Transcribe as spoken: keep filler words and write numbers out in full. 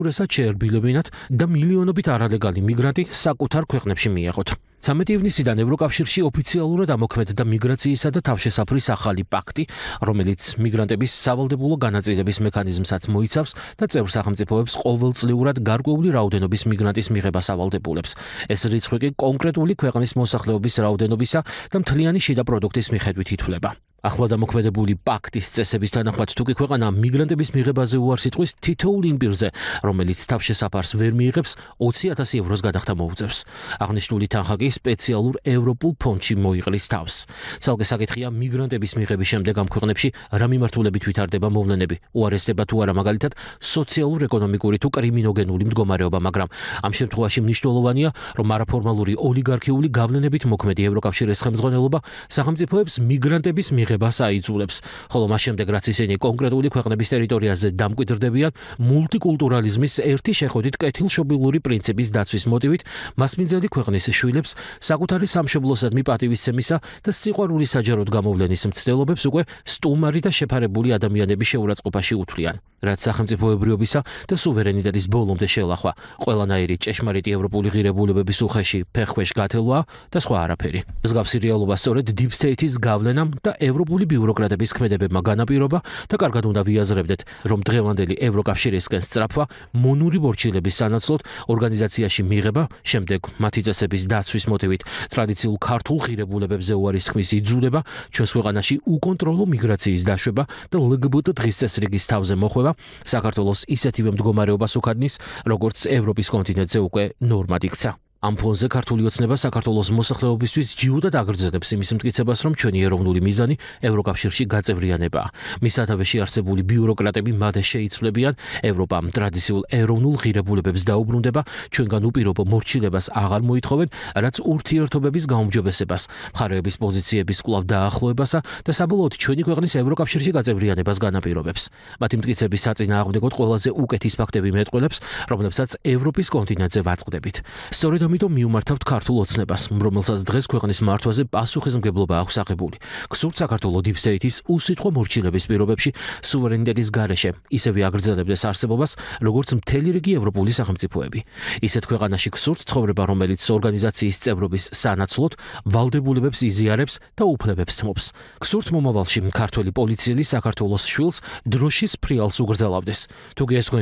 როცა შეერბილებინათ და მილიონობით არალეგალი მიგრანტი საკუთარ ქვეყნებში მიეღოთ. ცამეტი ივნისიდან ევროკავშირში ოფიციალურად ამოქმედდა მიგრაციისა და თავშესაფრის ახალი პაქტი, რომელიც მიგრანტების სავალდებულო განაწილების მექანიზმსაც მოიცავს და წევრ სახელმწიფოებს ყოველწლიურად გარკვეული რაოდენობის მიგრანტის მიღებას ავალდებულებს. ეს რიცხვი კი კონკრეტული ქვეყნის მოსახლეობის რაოდენობისა და მთლიანი შიდა პროდუქტის მიხედვით ითვლება. ახლად ამოქმედებული პაქტის წესების თანახმად თუ კი ქვეყანა მიგრანტების მიღებაზე უარს იტყვის თითოეულ იმ პირზე, რომელიც თავშესაფარს ვერ მიიღებს, ოცი ათასი ევროს გადახდა მოუწევს. აღნიშნული თანხა კი სპეციალურ ევროპულ ფონდში მოიყრის თავს. ცალკე საკითხია მიგრანტების მიღების შემდეგ ამ ქვეყნებში რა მიმართულებით ვითარდება მოვლენები, უარესდება თუ არა მაგალითად სოციალურ-ეკონომიკური თუ კრიმინოგენული მდგომარეობა, მაგრამ ამ შემთხვევაში მნიშვნელოვანია, რომ არაფორმალური ოლიგარქიული გავლენებით მოქმედი ევროკავშირის ხელმძღვანელობა სახელმწიფოებს მიგრანტების მიღებას აიძულებს, ხოლო მას შემდეგ რაც ისინი კონკრეტული ქვეყნების ტერიტორიაზე დამკვიდრდებიან, მულტიკულტურალიზმის ერთი შეხედვით კეთილშობილური პრინციპის დაცვის მოტივით მასმიძელი ქვეყნის შვილებს საკუთარი სამშობლოსადმი პატივისცემისა და სიყვარულის საჯაროდ გამოვლენის მცდელობებს უკვე სტუმარი და შეფარებული ადამიანების შეურაცხყოფაში უთვლიან, რაც სახელმწიფოებრიობისა და სუვერენიტეტის ბოლომდე შელახვა, ყველანაირი ჭეშმარიტი ევროპული ღირებულებების უხეში ფეხქვეშ გათელვა და სხვა არაფერი. მსგავსი რეალობა სწორედ Deep State-ის გავლენამ და ევროპული ბიუროკრატების ქმედებებმა განაპირობა და კარგად უნდა ვიაზრებდეთ, რომ დღევანდელი ევროკავშირისკენ სწრაფვა მონური მორჩილების სანაცვლოდ ორგანიზაციაში მიღება, შემდეგ მათი წესების დაცვის მოტივით ტრადიციულ ქართულ ღირებულებებზე უარის თქმის იძულება, ჩვენს ქვეყანაში უკონტროლო მიგრაციის დაშვება და ლგბტ დღის წესრიგის თავზე მოხვევა საქართველოს ისეთივე მდგომარეობას უქადნის, როგორც ევროპის კონტინენტზე უკვე ნორმად იქცა. ამ ფონზე ქართული ოცნება საქართველოს მოსახლეობისთვის ჯიუდად აგრძელებს იმის მტკიცებას, რომ ჩვენი ეროვნული მიზანი ევროკავშირში გაწევრიანებაა. მის სათავეში არსებული ბიუროკრატები მადე შეიცვლებიან, ევროპამ ტრადიციულ ეროვნულ ღირებულებებს დაუბრუნდება, ჩვენგან უპირობო მორჩილებას აღარ მოითხოვენ, რაც ურთიერთობების გაუმჯობესებას, მხარეების პოზიციების კვლავ დაახლოებასა და საბოლოოდ ჩვენი ქვეყნის ევროკავშირში გაწევრიანებას განაპირობებს. მათი მტკიცების საწინააღმდეგოდ ყველაზე უკეთის ფაქტები მეტყველებს, რომლებსაც ევროპის კონტინენტზე ვაწყდებით. სწორედ ამიტომ მიუმართავთ ქართულ ოცნებას, რომელსაც დღეს ქვეყნის მართვაზე პასუხისმგებლობა აქვს აღებული. გსურთ საქართველოს Deep State-ის უსიტყვო მორჩილების პირობებში სუვერენიტეტის გარეშე ისევე აგრძელებდეს არსებობას, როგორც მთელი რიგი ევროპული სახელმწიფოები. ისეთ ქვეყანაში გსურთ ცხოვრება, რომელიც ორგანიზაციის წევრობის სანაცვლოდ ვალდებულებებს იზიარებს და უფლებებს თმობს. გსურთ მომავალში ქართველი პოლიციელი საქართველოს შვილს დროშის ფრიალს უგრძელავდეს. თუ კი ეს